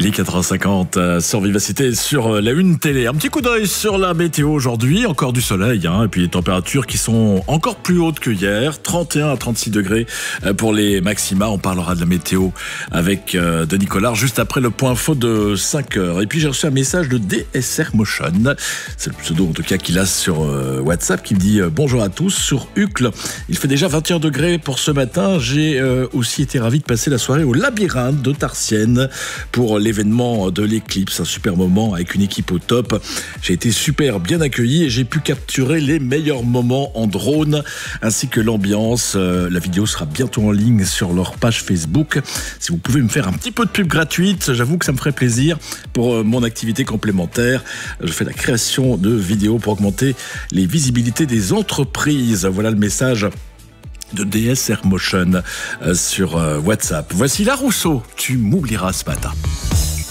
Les 4h50 sur Vivacité, sur la Une Télé. Un petit coup d'œil sur la météo aujourd'hui. Encore du soleil, et puis des températures qui sont encore plus hautes que hier. 31 à 36 degrés pour les maxima. On parlera de la météo avec Denis Collard juste après le point info de 5h. Et puis j'ai reçu un message de DSR Motion. C'est le pseudo en tout cas qu'il a sur WhatsApp, qui me dit bonjour à tous sur Uccle. Il fait déjà 21 degrés pour ce matin. J'ai aussi été ravi de passer la soirée au labyrinthe de Tarsienne pour l'événement de l'éclipse, un super moment avec une équipe au top. J'ai été super bien accueilli et j'ai pu capturer les meilleurs moments en drone ainsi que l'ambiance. La vidéo sera bientôt en ligne sur leur page Facebook. Si vous pouvez me faire un petit peu de pub gratuite, j'avoue que ça me ferait plaisir pour mon activité complémentaire. Je fais la création de vidéos pour augmenter les visibilités des entreprises. Voilà le message de DSR Motion sur WhatsApp. Voici La Rousseau, tu m'oublieras ce matin.